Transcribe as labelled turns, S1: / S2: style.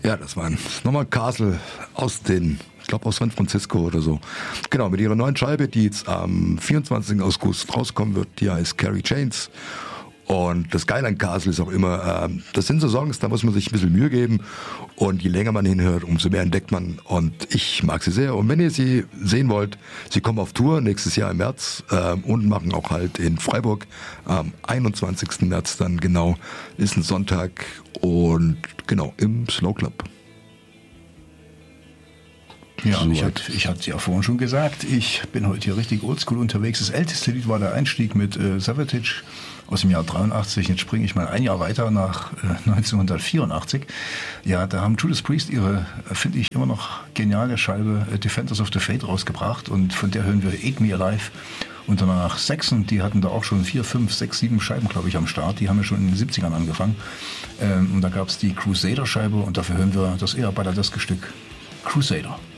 S1: Ja, das war nochmal Castle aus ich glaube aus San Francisco oder so. Genau, mit ihrer neuen Scheibe, die jetzt am 24. August rauskommen wird, die heißt Carry Chains. Und das Geile an Castle ist auch immer, das sind so Songs, da muss man sich ein bisschen Mühe geben. Und je länger man hinhört, umso mehr entdeckt man. Und ich mag sie sehr. Und wenn ihr sie sehen wollt, sie kommen auf Tour nächstes Jahr im März und machen auch halt in Freiburg am 21. März dann genau. Ist ein Sonntag und genau im Slow Club.
S2: Ja, so ich hatte es ja vorhin schon gesagt, ich bin heute hier richtig oldschool unterwegs. Das älteste Lied war der Einstieg mit Savatage aus dem Jahr 83. Jetzt springe ich mal ein Jahr weiter nach 1984. Ja, da haben Judas Priest ihre, finde ich, immer noch geniale Scheibe Defenders of the Fate rausgebracht und von der hören wir Eat Me Alive. Und danach Saxon, die hatten da auch schon 4, 5, 6, 7 Scheiben, glaube ich, am Start. Die haben ja schon in den 70ern angefangen. Und da gab es die Crusader-Scheibe und dafür hören wir das eher Balladeske Stück Crusader.